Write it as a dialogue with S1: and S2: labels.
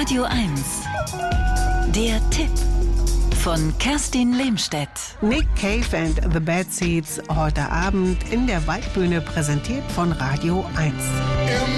S1: Radio 1. Der Tipp von Kerstin Lehmstedt.
S2: Nick Cave and the Bad Seeds heute Abend in der Waldbühne, präsentiert von Radio 1.